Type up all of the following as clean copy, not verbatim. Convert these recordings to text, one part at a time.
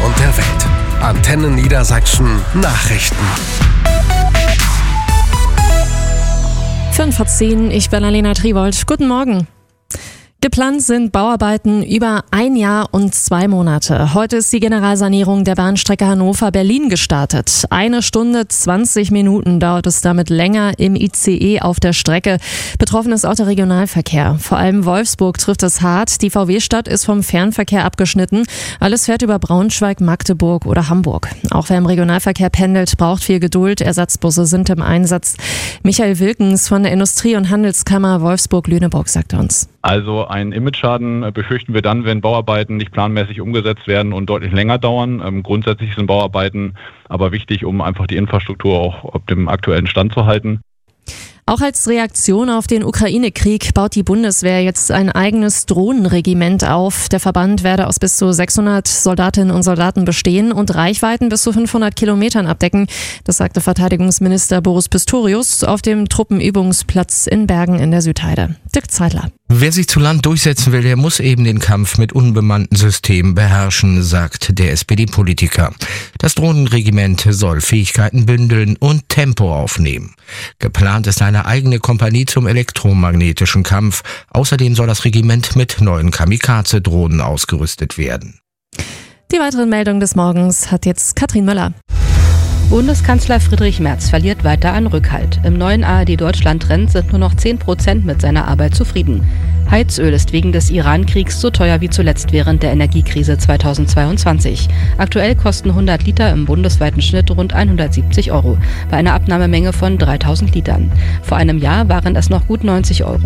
und der Welt. Antenne Niedersachsen Nachrichten. 5:10, ich bin Alena Triwold. Guten Morgen. Geplant sind Bauarbeiten über 1 Jahr und 2 Monate. Heute ist die Generalsanierung der Bahnstrecke Hannover-Berlin gestartet. 1 Stunde 20 Minuten dauert es damit länger im ICE auf der Strecke. Betroffen ist auch der Regionalverkehr. Vor allem Wolfsburg trifft es hart. Die VW-Stadt ist vom Fernverkehr abgeschnitten. Alles fährt über Braunschweig, Magdeburg oder Hamburg. Auch wer im Regionalverkehr pendelt, braucht viel Geduld. Ersatzbusse sind im Einsatz. Michael Wilkens von der Industrie- und Handelskammer Wolfsburg-Lüneburg sagt uns. Also einen Imageschaden befürchten wir dann, wenn Bauarbeiten nicht planmäßig umgesetzt werden und deutlich länger dauern. Grundsätzlich sind Bauarbeiten aber wichtig, um einfach die Infrastruktur auch auf dem aktuellen Stand zu halten. Auch als Reaktion auf den Ukraine-Krieg baut die Bundeswehr jetzt ein eigenes Drohnenregiment auf. Der Verband werde aus bis zu 600 Soldatinnen und Soldaten bestehen und Reichweiten bis zu 500 Kilometern abdecken. Das sagte Verteidigungsminister Boris Pistorius auf dem Truppenübungsplatz in Bergen in der Südheide. Dirk Zeidler. Wer sich zu Land durchsetzen will, der muss eben den Kampf mit unbemannten Systemen beherrschen, sagt der SPD-Politiker. Das Drohnenregiment soll Fähigkeiten bündeln und Tempo aufnehmen. Geplant ist eine eigene Kompanie zum elektromagnetischen Kampf. Außerdem soll das Regiment mit neuen Kamikaze-Drohnen ausgerüstet werden. Die weiteren Meldungen des Morgens hat jetzt Katrin Möller. Bundeskanzler Friedrich Merz verliert weiter an Rückhalt. Im neuen ARD-Deutschland-Trend sind nur noch 10% mit seiner Arbeit zufrieden. Heizöl ist wegen des Iran-Kriegs so teuer wie zuletzt während der Energiekrise 2022. Aktuell kosten 100 Liter im bundesweiten Schnitt rund 170 €, bei einer Abnahmemenge von 3000 Litern. Vor einem Jahr waren es noch gut 90 €.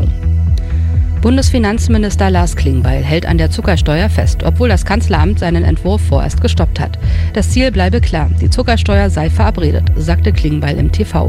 Bundesfinanzminister Lars Klingbeil hält an der Zuckersteuer fest, obwohl das Kanzleramt seinen Entwurf vorerst gestoppt hat. Das Ziel bleibe klar, die Zuckersteuer sei verabredet, sagte Klingbeil im TV.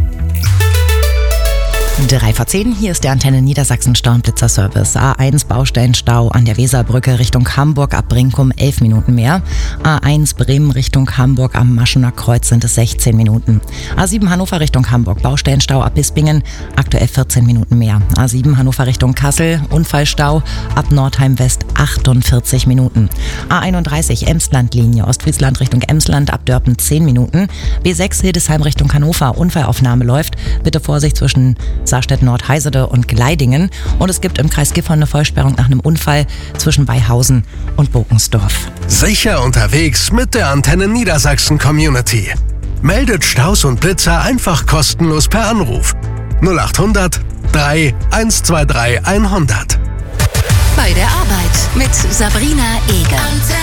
3:10, hier ist der Antenne Niedersachsen Staublitzer-Service. A1 Baustellenstau an der Weserbrücke Richtung Hamburg ab Brinkum 11 Minuten mehr. A1 Bremen Richtung Hamburg am Maschener Kreuz sind es 16 Minuten. A7 Hannover Richtung Hamburg Baustellenstau ab Bispingen aktuell 14 Minuten mehr. A7 Hannover Richtung Kassel Unfallstau ab Nordheim West 48 Minuten. A31 Emslandlinie Ostfriesland Richtung Emsland ab Dörpen 10 Minuten. B6 Hildesheim Richtung Hannover Unfallaufnahme läuft. Bitte Vorsicht zwischen Saarstedt-Nord, Heisede und Gleidingen. Und es gibt im Kreis Gifhorn eine Vollsperrung nach einem Unfall zwischen Weihausen und Bokensdorf. Sicher unterwegs mit der Antenne Niedersachsen Community. Meldet Staus und Blitzer einfach kostenlos per Anruf. 0800 3 123 100. Bei der Arbeit mit Sabrina Eger.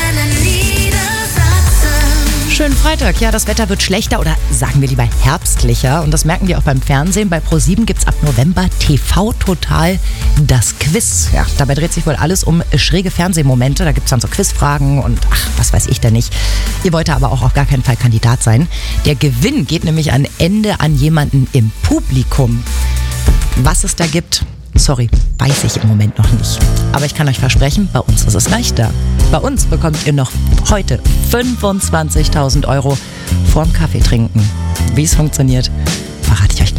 Schönen Freitag. Ja, das Wetter wird schlechter oder sagen wir lieber herbstlicher. Und das merken wir auch beim Fernsehen. Bei ProSieben gibt es ab November TV Total das Quiz. Ja, dabei dreht sich wohl alles um schräge Fernsehmomente. Da gibt es dann so Quizfragen und was weiß ich denn nicht. Ihr wollt aber auch auf gar keinen Fall Kandidat sein. Der Gewinn geht nämlich am Ende an jemanden im Publikum. Was es da gibt, sorry, weiß ich im Moment noch nicht. Aber ich kann euch versprechen, bei uns ist es leichter. Bei uns bekommt ihr noch heute 25.000 € vorm Kaffee trinken. Wie es funktioniert, verrate ich euch